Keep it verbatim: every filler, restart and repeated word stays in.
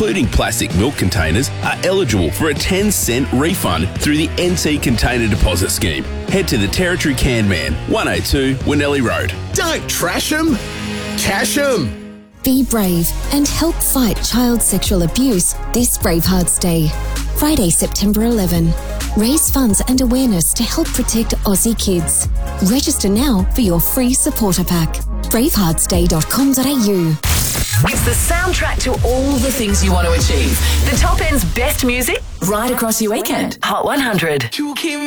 including plastic milk containers, are eligible for a ten cent refund through the N T Container Deposit Scheme. Head to the Territory Can Man, one oh two Winnelly Road. Don't trash them, cash them. Be brave and help fight child sexual abuse this Bravehearts Day. Friday, September eleventh. Raise funds and awareness to help protect Aussie kids. Register now for your free supporter pack. bravehearts day dot com dot a u. It's the soundtrack to all the things you want to achieve. The Top End's best music right across your weekend. Hot one hundred.